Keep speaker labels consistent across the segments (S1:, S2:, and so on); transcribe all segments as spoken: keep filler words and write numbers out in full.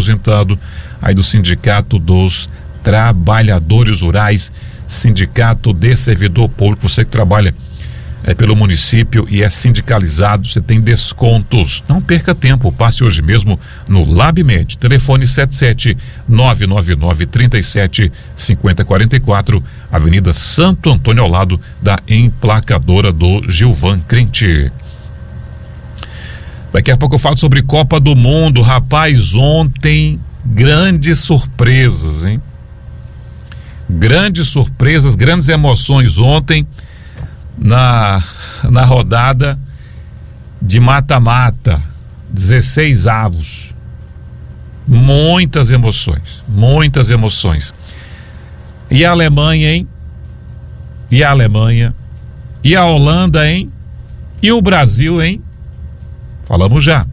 S1: aposentado aí do Sindicato dos Trabalhadores Rurais, Sindicato de Servidor Público. Você que trabalha é, pelo município e é sindicalizado, você tem descontos. Não perca tempo, passe hoje mesmo no LabMed. Telefone sete sete nove nove nove, três sete cinco zero quatro quatro, Avenida Santo Antônio, ao lado da emplacadora do Gilvan Crente. Daqui a pouco eu falo sobre Copa do Mundo. Rapaz, ontem grandes surpresas, hein? Grandes surpresas, grandes emoções ontem na, na rodada de mata-mata, dezesseis avos. Muitas emoções, muitas emoções. E a Alemanha, hein? E a Alemanha? E a Holanda, hein? E o Brasil, hein? Falamos já.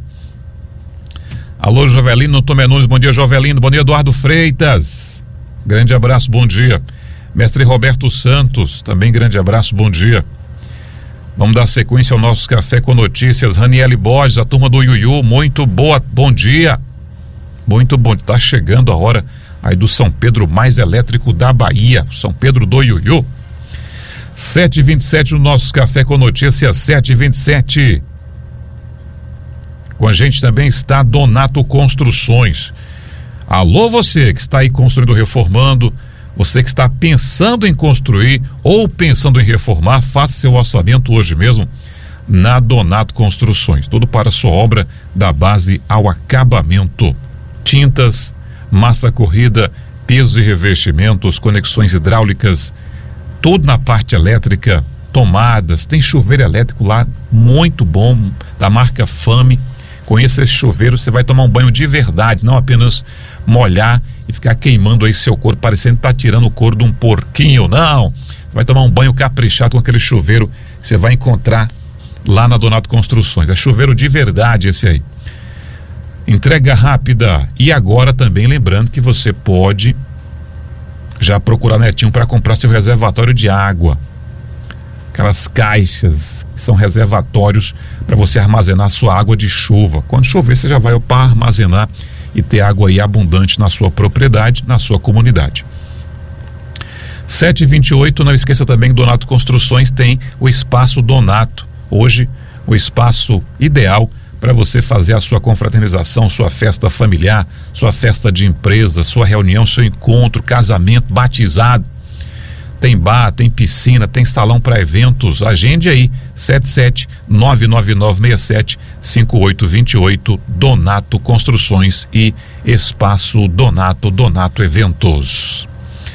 S1: Alô, Jovelino, Tomé Nunes, bom dia, Jovelino, bom dia, Eduardo Freitas, grande abraço, bom dia. Mestre Roberto Santos, também grande abraço, bom dia. Vamos dar sequência ao nosso Café com Notícias. Raniele Borges, a turma do Iuiú, muito boa, bom dia. Muito bom, tá chegando a hora aí do São Pedro mais elétrico da Bahia, São Pedro do Iuiú. sete e vinte e sete no nosso Café com Notícias, sete e vinte e sete. Com a gente também está Donato Construções. Alô, você que está aí construindo, reformando, você que está pensando em construir ou pensando em reformar, faça seu orçamento hoje mesmo na Donato Construções. Tudo para a sua obra, da base ao acabamento. Tintas, massa corrida, pisos e revestimentos, conexões hidráulicas, tudo na parte elétrica, tomadas, tem chuveiro elétrico lá, muito bom, da marca Fame. Conheça esse chuveiro, você vai tomar um banho de verdade, não apenas molhar e ficar queimando aí seu couro, parecendo que tá tirando o couro de um porquinho, não. Você vai tomar um banho caprichado com aquele chuveiro que você vai encontrar lá na Donato Construções. É chuveiro de verdade esse aí. Entrega rápida. E agora também lembrando que você pode já procurar Netinho para comprar seu reservatório de água. Aquelas caixas que são reservatórios para você armazenar sua água de chuva. Quando chover, você já vai para armazenar e ter água aí abundante na sua propriedade, na sua comunidade. sete e vinte e oito, não esqueça também que Donato Construções tem o Espaço Donato. Hoje, o espaço ideal para você fazer a sua confraternização, sua festa familiar, sua festa de empresa, sua reunião, seu encontro, casamento, batizado. Tem bar, tem piscina, tem salão para eventos. Agende aí, sete sete nove nove nove seis sete cinco oito dois oito, Donato Construções e Espaço Donato, Donato Eventos.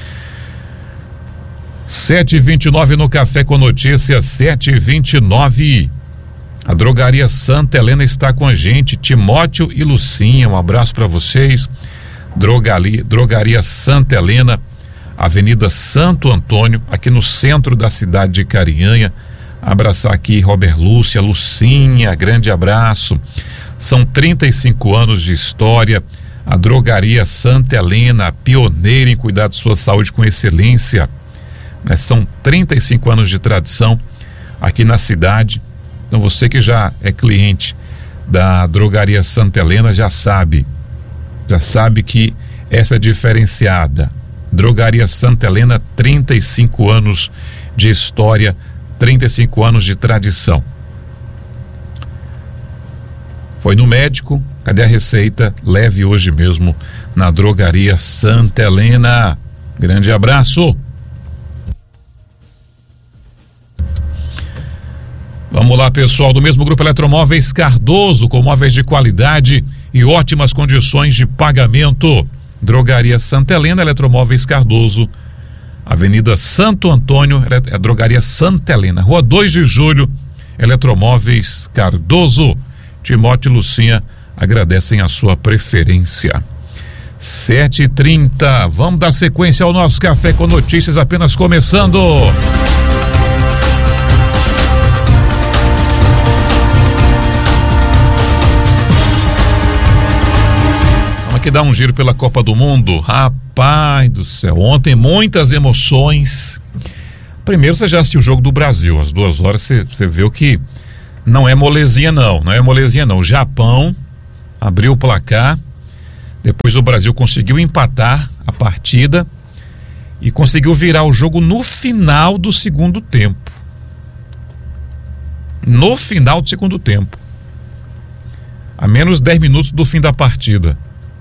S1: sete e vinte e nove no Café com Notícias, sete e vinte e nove. A Drogaria Santa Helena está com a gente, Timóteo e Lucinha, um abraço para vocês. Drogaria, Drogaria Santa Helena, Avenida Santo Antônio, aqui no centro da cidade de Carinhanha. Abraçar aqui Robert Lúcia, Lucinha, grande abraço. São trinta e cinco anos de história. A Drogaria Santa Helena, pioneira em cuidar de sua saúde com excelência, né? São trinta e cinco anos de tradição aqui na cidade. Então você que já é cliente da Drogaria Santa Helena já sabe, já sabe que essa é diferenciada. Drogaria Santa Helena, trinta e cinco anos de história, trinta e cinco anos de tradição. Foi no médico, cadê a receita? Leve hoje mesmo na Drogaria Santa Helena. Grande abraço. Vamos lá, pessoal, do mesmo grupo Eletromóveis Cardoso, com móveis de qualidade e ótimas condições de pagamento. Drogaria Santa Helena, Eletromóveis Cardoso, Avenida Santo Antônio, é Drogaria Santa Helena, Rua dois de Julho, Eletromóveis Cardoso. Timóteo e Lucinha agradecem a sua preferência. sete e trinta, vamos dar sequência ao nosso Café com Notícias, apenas começando. Que dá um giro pela Copa do Mundo. Rapaz do céu, ontem muitas emoções. Primeiro, você já assistiu o jogo do Brasil, às duas horas você, você viu que não é molezinha não, não é molezinha não. O Japão abriu o placar, Depois o Brasil conseguiu empatar a partida e conseguiu virar o jogo no final do segundo tempo. No final do segundo tempo. A menos dez minutos do fim da partida.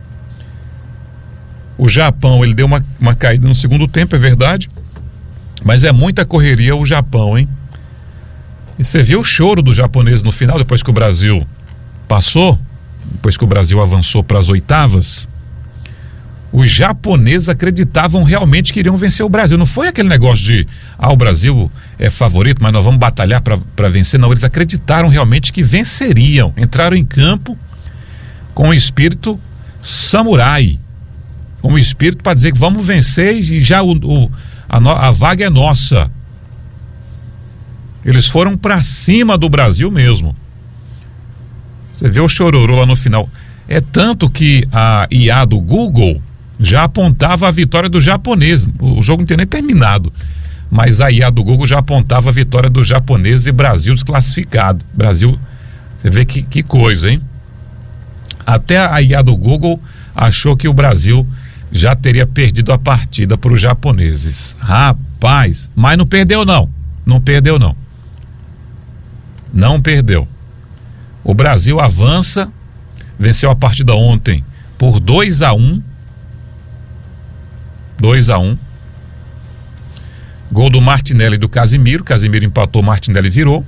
S1: O Japão, ele deu uma, uma caída no segundo tempo, é verdade. Mas é muita correria o Japão, hein? E você viu o choro dos japoneses no final, depois que o Brasil passou, depois que o Brasil avançou para as oitavas. Os japoneses acreditavam realmente que iriam vencer o Brasil. Não foi aquele negócio de, ah, o Brasil é favorito, mas nós vamos batalhar para vencer. Não, eles acreditaram realmente que venceriam. Entraram em campo com o espírito samurai, com o espírito para dizer que vamos vencer e já o, o, a, no, a vaga é nossa. Eles foram para cima do Brasil mesmo. Você vê o chororô lá no final. É tanto que a I A do Google já apontava a vitória do japonês. O jogo não tinha nem terminado, mas a I A do Google já apontava a vitória do japonês e Brasil desclassificado. Brasil, você vê que, que coisa, hein? Até a I A do Google achou que o Brasil já teria perdido a partida para os japoneses. Rapaz, mas não perdeu não, não perdeu não. Não perdeu. O Brasil avança, venceu a partida ontem por dois a um. dois a um. Gol do Martinelli e do Casimiro. Casimiro empatou, Martinelli virou.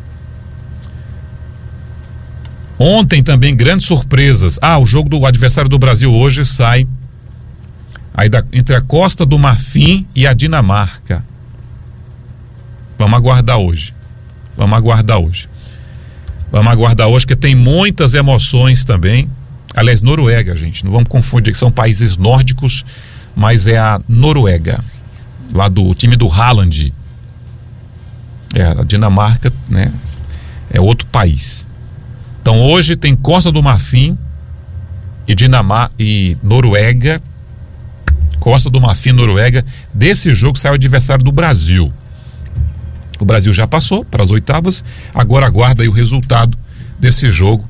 S1: Ontem também grandes surpresas. Ah, o jogo do adversário do Brasil hoje sai aí da, entre a Costa do Marfim e a Dinamarca. Vamos aguardar hoje. Vamos aguardar hoje. Vamos aguardar hoje, porque tem muitas emoções também. Aliás, Noruega, gente, não vamos confundir, que são países nórdicos, mas é a Noruega, lá do time do Haaland. É, a Dinamarca, né, é outro país. Então hoje tem Costa do Marfim e Dinamarca e Noruega. Costa do Marfim, Noruega. Desse jogo sai o adversário do Brasil. O Brasil já passou para as oitavas, agora aguarda aí o resultado desse jogo.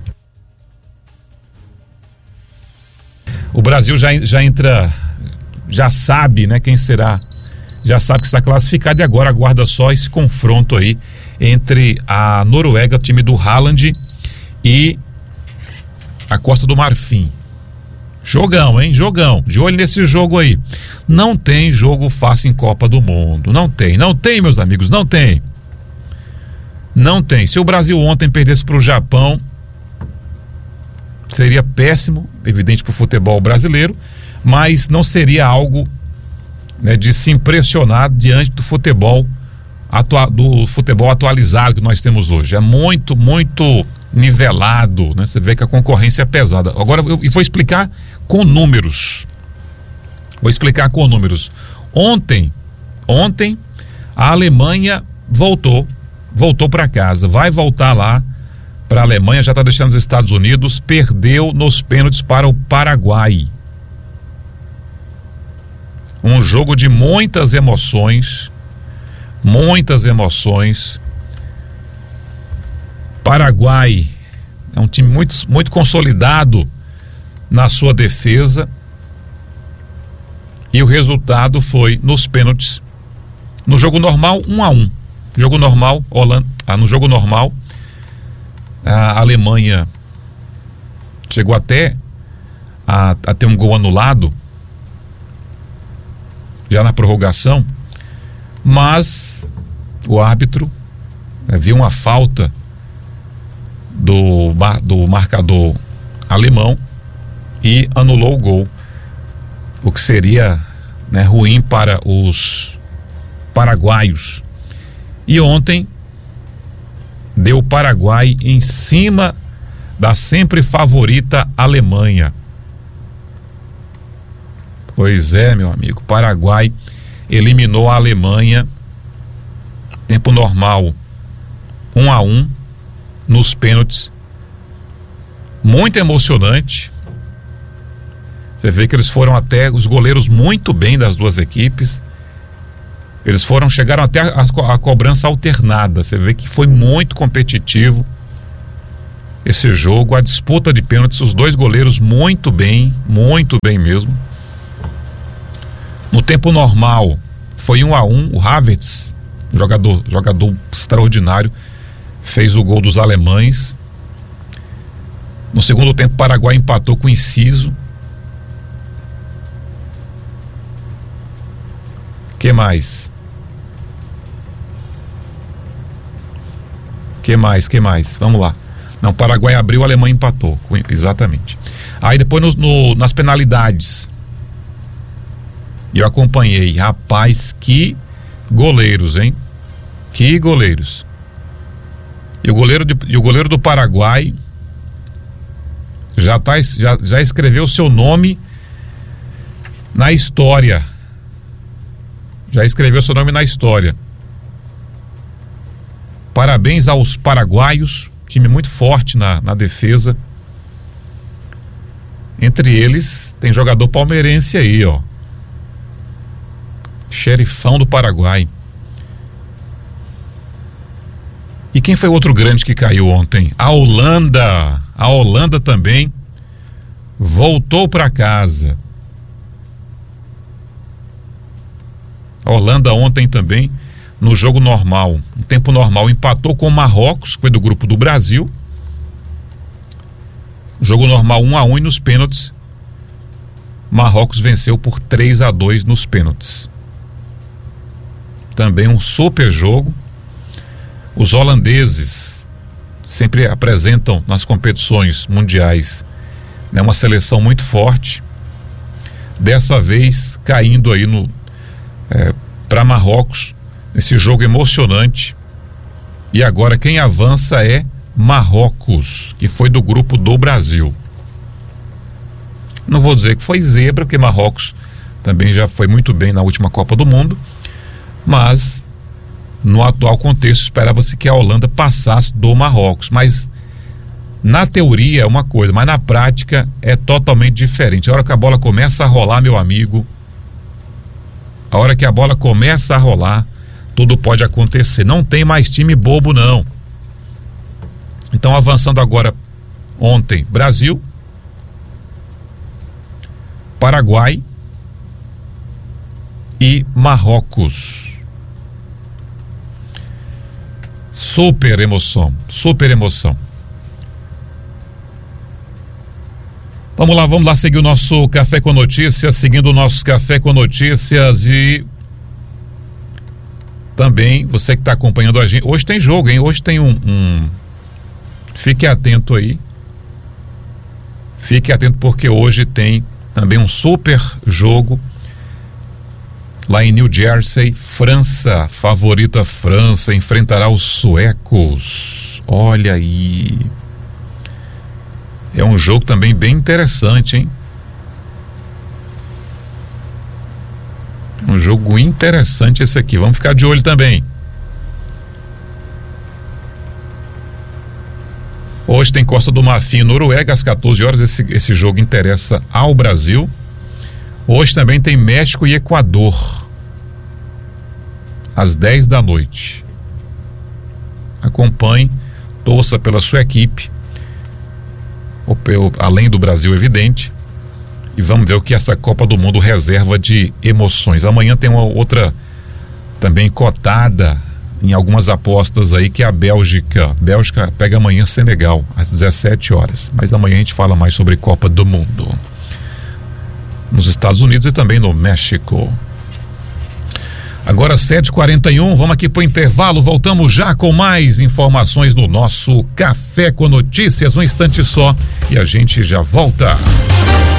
S1: O Brasil já, já entra, já sabe, né, quem será, já sabe que está classificado e agora aguarda só esse confronto aí entre a Noruega, o time do Haaland, e a Costa do Marfim. Jogão, hein? Jogão. De olho nesse jogo aí. Não tem jogo fácil em Copa do Mundo. Não tem. Não tem, meus amigos. Não tem. Não tem. Se o Brasil ontem perdesse para o Japão, seria péssimo, evidente, para o futebol brasileiro, mas não seria algo, né, de se impressionar diante do futebol, atua, do futebol atualizado que nós temos hoje. É muito, muito nivelado, né? Você vê que a concorrência é pesada. Agora eu, eu vou explicar com números. Vou explicar com números. Ontem, ontem a Alemanha voltou, voltou para casa, vai voltar lá para a Alemanha, já está deixando os Estados Unidos, perdeu nos pênaltis para o Paraguai. Um jogo de muitas emoções, muitas emoções. Paraguai é um time muito, muito consolidado na sua defesa e o resultado foi nos pênaltis. No jogo normal, um a um. Jogo normal, Holanda, ah, no jogo normal, a Alemanha chegou até a, a ter um gol anulado já na prorrogação, mas o árbitro, né, viu uma falta do, do marcador alemão e anulou o gol, o que seria, né, ruim para os paraguaios. E ontem deu o Paraguai em cima da sempre favorita Alemanha. Pois é, meu amigo, Paraguai eliminou a Alemanha, tempo normal, um a um, nos pênaltis. Muito emocionante. Você vê que eles foram até, os goleiros muito bem das duas equipes. Eles foram, chegaram até a, a cobrança alternada. Você vê que foi muito competitivo. esse jogo, a disputa de pênaltis, os dois goleiros muito bem, muito bem mesmo. No tempo normal foi um a um, o Havertz, jogador, jogador extraordinário, fez o gol dos alemães. No segundo tempo o Paraguai empatou com o Inciso. Que mais? Que mais? Que mais? Vamos lá. Não, o Paraguai abriu, a Alemanha empatou. Exatamente. Aí depois no, no, nas penalidades, eu acompanhei. Rapaz, que goleiros, hein? Que goleiros. E o goleiro, de, e o goleiro do Paraguai já, tá, já, já escreveu seu nome na história. Já escreveu seu nome na história. Parabéns aos paraguaios, time muito forte na, na defesa. Entre eles tem jogador palmeirense aí, ó. Xerifão do Paraguai. E quem foi o outro grande que caiu ontem? A Holanda. A Holanda também voltou para casa. A Holanda ontem também, no jogo normal, um tempo normal, empatou com o Marrocos, que foi do grupo do Brasil. Jogo normal um a um, e nos pênaltis Marrocos venceu por três a dois nos pênaltis. Também um super jogo. Os holandeses sempre apresentam nas competições mundiais, né, uma seleção muito forte. Dessa vez caindo aí no é, para Marrocos, nesse jogo emocionante. E agora quem avança é Marrocos, que foi do grupo do Brasil. Não vou dizer que foi zebra, porque Marrocos também já foi muito bem na última Copa do Mundo, mas no atual contexto esperava-se que a Holanda passasse do Marrocos. Mas na teoria é uma coisa, mas na prática é totalmente diferente. A hora que a bola começa a rolar, meu amigo, a hora que a bola começa a rolar, tudo pode acontecer. Não tem mais time bobo, não. Então, avançando agora, ontem, Brasil, Paraguai e Marrocos. Super emoção, super emoção. Vamos lá, vamos lá seguir o nosso Café com Notícias, seguindo o nosso Café com Notícias. E também, você que está acompanhando a gente, hoje tem jogo, hein? Hoje tem um, um... Fique atento aí. Fique atento porque hoje tem também um super jogo lá em New Jersey. França, favorita França, enfrentará os suecos. Olha aí. É um jogo também bem interessante, hein? Um jogo interessante esse aqui. Vamos ficar de olho também. Hoje tem Costa do Marfim, Noruega, às quatorze horas. Esse, esse jogo interessa ao Brasil. Hoje também tem México e Equador, às dez da noite. Acompanhe, torça pela sua equipe, além do Brasil, evidente, e vamos ver o que essa Copa do Mundo reserva de emoções. Amanhã tem uma outra também cotada em algumas apostas aí, que é a Bélgica. Bélgica pega amanhã Senegal às dezessete horas, mas amanhã a gente fala mais sobre Copa do Mundo nos Estados Unidos e também no México. Agora sete e quarenta e um, vamos aqui para o intervalo, voltamos já com mais informações no nosso Café com Notícias, um instante só e a gente já volta.